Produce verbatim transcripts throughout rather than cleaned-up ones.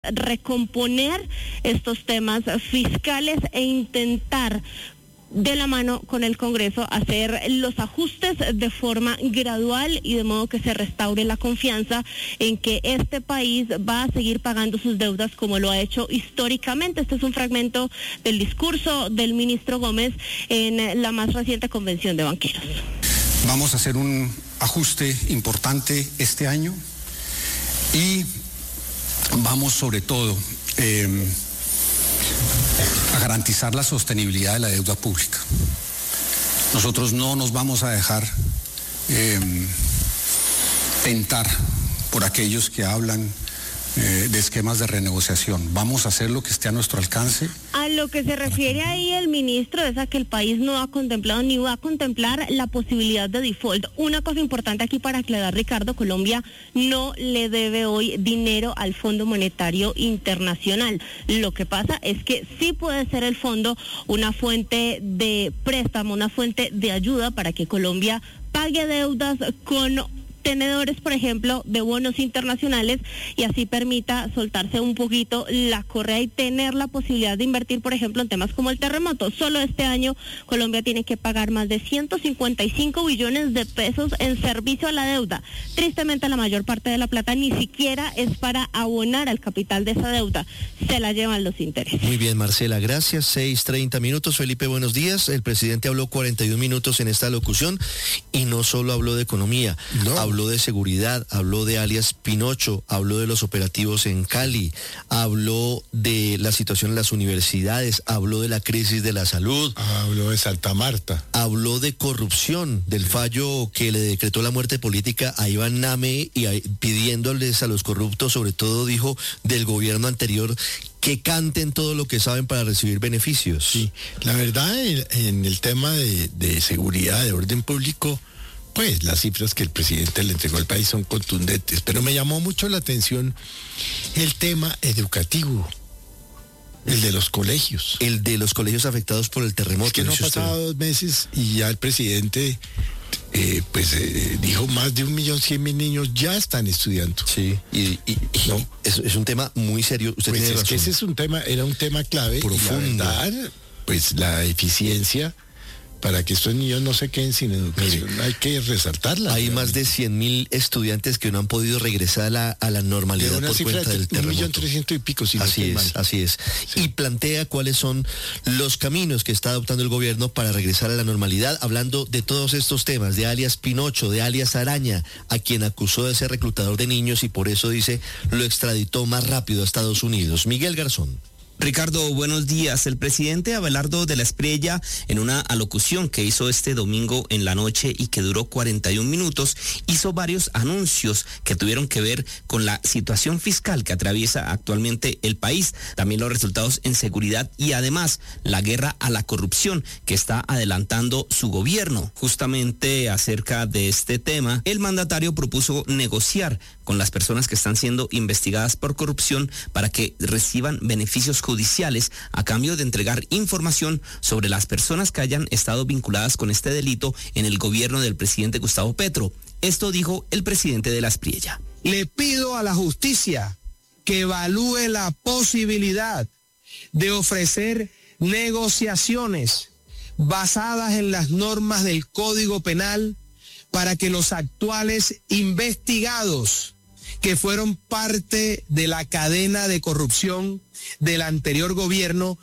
recomponer estos temas fiscales e intentar de la mano con el Congreso hacer los ajustes de forma gradual y de modo que se restaure la confianza en que este país va a seguir pagando sus deudas como lo ha hecho históricamente. Este es un fragmento del discurso del ministro Gómez en la más reciente convención de banqueros. Vamos a hacer un ajuste importante este año y vamos sobre todo eh, a garantizar la sostenibilidad de la deuda pública. Nosotros no nos vamos a dejar eh, tentar por aquellos que hablan eh, de esquemas de renegociación. Vamos a hacer lo que esté a nuestro alcance. A lo que se refiere ahí el ministro es a que el país no ha contemplado ni va a contemplar la posibilidad de default. Una cosa importante aquí para aclarar, Ricardo, Colombia no le debe hoy dinero al Fondo Monetario Internacional. Lo que pasa es que sí puede ser el fondo una fuente de préstamo, una fuente de ayuda para que Colombia pague deudas con tenedores, por ejemplo, de bonos internacionales y así permita soltarse un poquito la correa y tener la posibilidad de invertir, por ejemplo, en temas como el terremoto. Solo este año Colombia tiene que pagar más de ciento cincuenta y cinco billones de pesos en servicio a la deuda. Tristemente, la mayor parte de la plata ni siquiera es para abonar al capital de esa deuda. Se la llevan los intereses. Muy bien, Marcela, gracias. seis treinta minutos. Felipe, buenos días. El presidente habló cuarenta y un minutos en esta locución y no solo habló de economía, no. Habló de seguridad, habló de alias Pinocho, habló de los operativos en Cali, habló de la situación en las universidades, habló de la crisis de la salud. Habló de Santa Marta. Habló de corrupción, del fallo que le decretó la muerte política a Iván Name y a, pidiéndoles a los corruptos, sobre todo dijo del gobierno anterior, que canten todo lo que saben para recibir beneficios. Sí, la verdad en, en el tema de, de seguridad, de orden público, pues las cifras que el presidente le entregó al país son contundentes, pero me llamó mucho la atención el tema educativo, el de los colegios. El de los colegios afectados por el terremoto. Es que no han pasado dos meses y ya el presidente eh, pues eh, dijo más de un millón cien mil niños ya están estudiando. Sí, y, y, y no. es, es un tema muy serio. Usted pues tiene es razón. que ese es un tema, era un tema clave. Profundo. Y la verdad, pues la eficiencia para que estos niños no se queden sin educación, mire, hay que resaltarla. Hay más de cien mil estudiantes que no han podido regresar a la, a la normalidad por cuenta del terremoto. Un millón trescientos y pico, si así no es, mal. así es. Sí. Y plantea cuáles son los caminos que está adoptando el gobierno para regresar a la normalidad, hablando de todos estos temas, de alias Pinocho, de alias Araña, a quien acusó de ser reclutador de niños y por eso dice lo extraditó más rápido a Estados Unidos. Miguel Garzón. Ricardo, buenos días. El presidente Abelardo de la Espriella, en una alocución que hizo este domingo en la noche y que duró cuarenta y un minutos, hizo varios anuncios que tuvieron que ver con la situación fiscal que atraviesa actualmente el país, también los resultados en seguridad y además la guerra a la corrupción que está adelantando su gobierno. Justamente acerca de este tema, el mandatario propuso negociar con las personas que están siendo investigadas por corrupción para que reciban beneficios judiciales a cambio de entregar información sobre las personas que hayan estado vinculadas con este delito en el gobierno del presidente Gustavo Petro. Esto dijo el presidente de la Espriella. Le pido a la justicia que evalúe la posibilidad de ofrecer negociaciones basadas en las normas del Código Penal para que los actuales investigados que fueron parte de la cadena de corrupción del anterior gobierno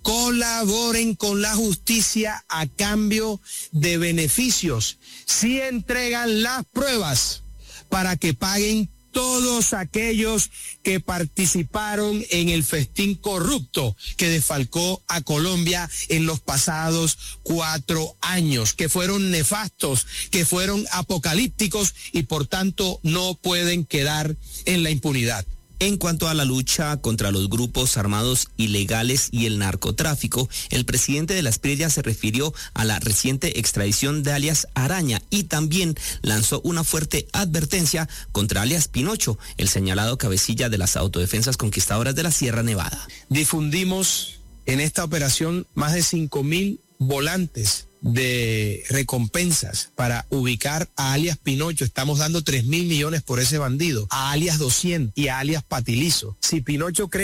colaboren con la justicia a cambio de beneficios, si entregan las pruebas para que paguen todos aquellos que participaron en el festín corrupto que desfalcó a Colombia en los pasados cuatro años, que fueron nefastos, que fueron apocalípticos y por tanto no pueden quedar en la impunidad. En cuanto a la lucha contra los grupos armados ilegales y el narcotráfico, el presidente de la Espriella se refirió a la reciente extradición de alias Araña y también lanzó una fuerte advertencia contra alias Pinocho, el señalado cabecilla de las autodefensas conquistadoras de la Sierra Nevada. Difundimos en esta operación más de cinco mil volantes de recompensas para ubicar a alias Pinocho. Estamos dando tres mil millones por ese bandido, a alias doscientos y a alias Patilizo. Si Pinocho cree